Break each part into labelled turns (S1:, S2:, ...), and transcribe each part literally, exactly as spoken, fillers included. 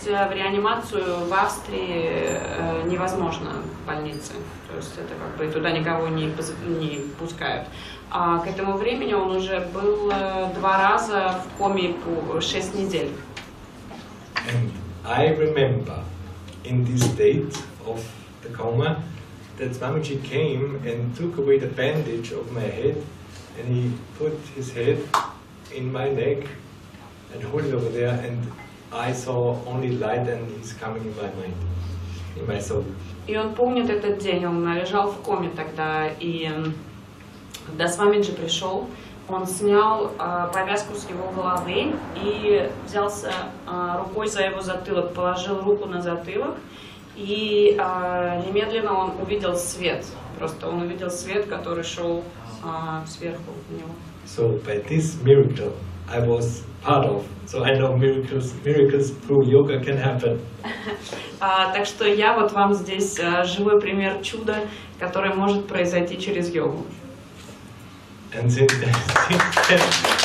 S1: в реанимацию в Австрии невозможно в больнице. То есть это как бы туда никого не, не пускают. А к этому времени он уже был два раза в коме по шесть недель.
S2: And I remember in this state of the coma that Swamiji came and took away the bandage of my head, and he put his head in my neck and hold it over there, and I saw only light, and he's coming in my mind, in my soul.
S1: И он помнит этот день, он лежал в коме тогда, и когда Свамиджи пришел, он снял э, повязку с его головы и взялся э, рукой за его затылок, положил руку на затылок, и э, немедленно он увидел свет, просто он увидел свет, который шел э, сверху у него.
S2: So by this miracle I was part of. So I know miracles, miracles through yoga can happen.
S1: А, так что я вот вам здесь а, живой пример чуда, который может произойти через йогу.
S2: And since then, since then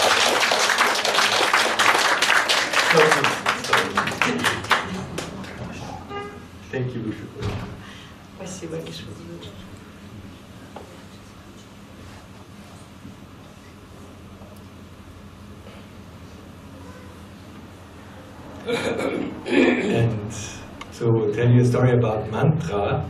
S2: sorry, sorry. Thank you, Vishnu.
S1: Спасибо, Вишну.
S2: And to tell you a story about mantra,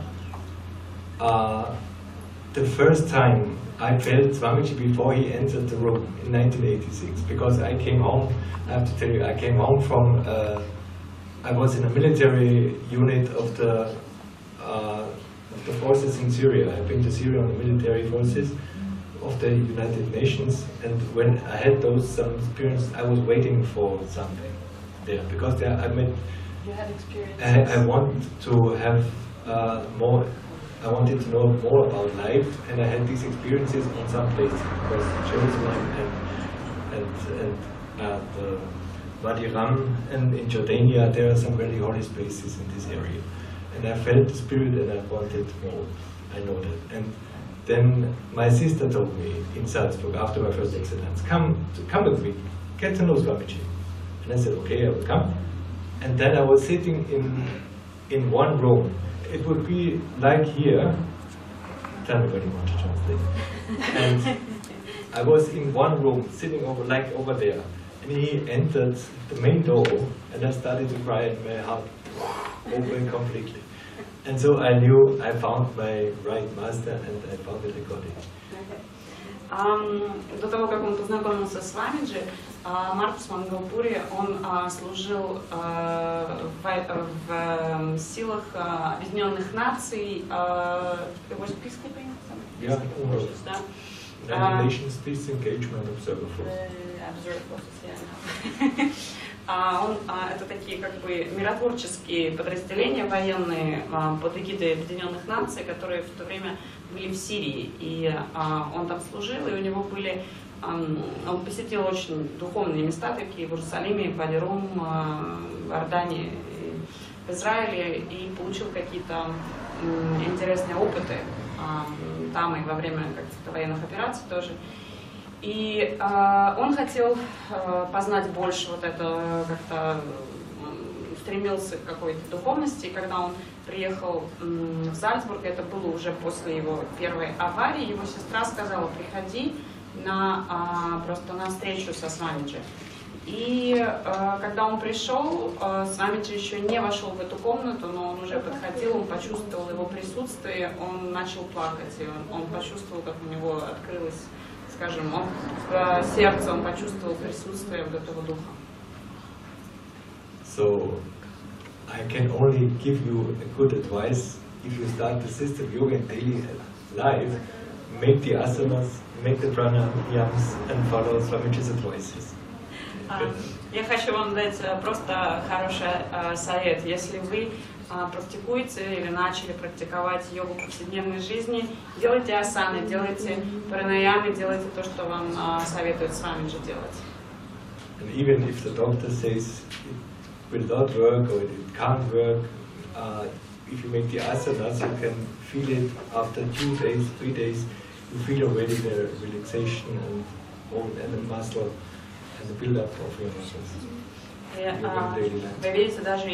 S2: uh, the first time I felt Swamiji before he entered the room in nineteen eighty-six, because I came home, I have to tell you, I came home from, uh, I was in a military unit of the, uh, of the forces in Syria. I've been to Syria on the military forces of the United Nations, and when I had those some experience, I was waiting for something there, because there I met,
S1: You had experience.
S2: I, I want to have uh, more, I wanted to know more about life, and I had these experiences on some places, because Jerusalem and and, and uh, the Wadi Ram and in Jordania, there are some very holy places in this area, and I felt the spirit and I wanted more. I know that. And then my sister told me in Salzburg after my first accident, come, come with me, get to know Swamiji. And I said, okay, I will come. And then I was sitting in in one room. It would be like here. Tell me when you want to translate. And I was in one room, sitting over like over there. And he entered the main door, and I started to cry, and my heart opened completely. And so I knew I found my right master, and I found the recording.
S1: Um, до того, как он познакомился с Свамиджи, uh, Маркус Мангалпури, он uh, служил uh, в, в силах uh, Объединенных Наций. Uh, it was peacekeeping?
S2: Yeah,
S1: forces, да?
S2: United Nations Peace Engagement Observer Force.
S1: Observer Forces, yeah. Uh, он, uh, это такие как бы миротворческие подразделения военные uh, под эгидой Объединенных Наций, которые в то время были в Сирии, и uh, он там служил, и у него были, um, он посетил очень духовные места, такие в Иерусалиме, в Вади Рум, uh, в Иордании, в Израиле, и получил какие-то um, интересные опыты um, там и во время каких-то военных операций тоже. И э, он хотел э, познать больше вот это, как-то э, стремился к какой-то духовности. И когда он приехал э, в Зальцбург, это было уже после его первой аварии, его сестра сказала, приходи на, э, просто на встречу со Свамиджи. И э, когда он пришел, э, Свамиджи еще не вошел в эту комнату, но он уже подходил, он почувствовал его присутствие, он начал плакать, и он, он почувствовал, как у него открылось, скажем, он в сердце, он почувствовал присутствие вот этого духа.
S2: So, I can only give you a good advice. If you start the system yoga in daily life, make the asanas, make the pranayams, and follow Swamiji's advices.
S1: Я хочу вам дать просто хороший совет. Если вы практикуете или начали практиковать йогу в повседневной жизни, делайте асаны, делайте пранаямы, делайте то, что вам советует Свамиджи делать.
S2: And even if the doctor says it will not work or it can't work, uh, if you make the asanas, you can feel it after two days, three days. You feel already the relaxation and bone and the muscle and the build-up of your muscles.
S1: Вы видите, даже